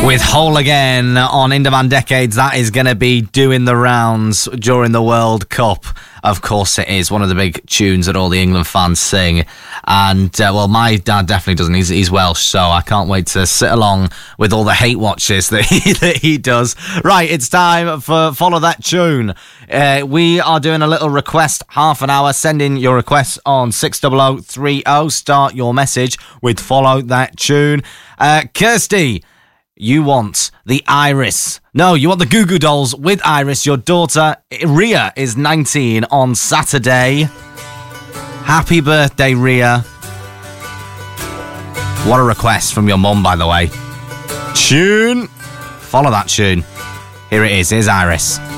With Whole Again on In Demand Decades, that is going to be doing the rounds during the World Cup. Of course it is. One of the big tunes that all the England fans sing. And, well, my dad definitely doesn't. He's Welsh, so I can't wait to sit along with all the hate watches that he does. Right, it's time for Follow That Tune. We are doing a little request half an hour. Send in your requests on 60030. Start your message with Follow That Tune. Kirsty, you want the Iris. No, you want the Goo Goo Dolls with Iris. Your daughter, Ria, is 19 on Saturday. Happy birthday, Ria. What a request from your mum, by the way. Tune. Follow that tune. Here it is. Here's Iris.